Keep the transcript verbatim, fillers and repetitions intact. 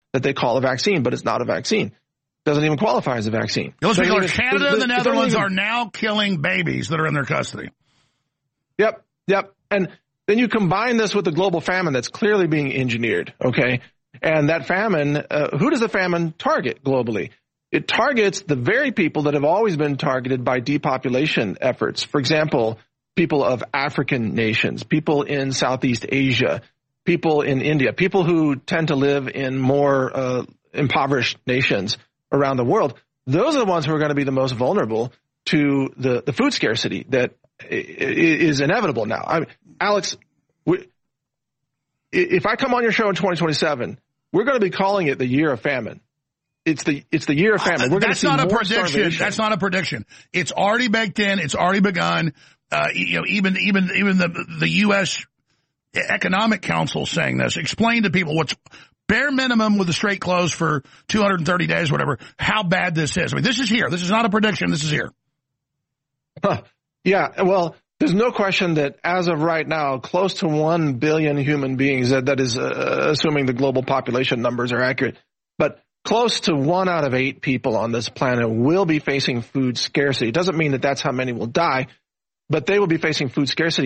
that they call a vaccine, but it's not a vaccine. Doesn't even qualify as a vaccine. Those people are even, Canada and the Netherlands even, are now killing babies that are in their custody. Yep, yep. And then you combine this with the global famine that's clearly being engineered, okay? And that famine, uh, who does the famine target globally? It targets the very people that have always been targeted by depopulation efforts. For example, people of African nations, people in Southeast Asia, people in India, people who tend to live in more uh, impoverished nations around the world. Those are the ones who are going to be the most vulnerable to the, the food scarcity that is inevitable now. I mean, Alex, we, if I come on your show in twenty twenty-seven, we're going to be calling it the year of famine. It's the it's the year of famine. We're going to see not a more prediction. starvation. That's not a prediction. It's already baked in. It's already begun. Uh, you know, even even even the the U S Economic Council saying this. Explain to people what's bare minimum with the straight close for two hundred thirty days, whatever. How bad this is. I mean, this is here. This is not a prediction. This is here. Huh. Yeah. Well, there's no question that as of right now, close to one billion human beings. That that is uh, assuming the global population numbers are accurate, but close to one out of eight people on this planet will be facing food scarcity. It doesn't mean that that's how many will die, but they will be facing food scarcity.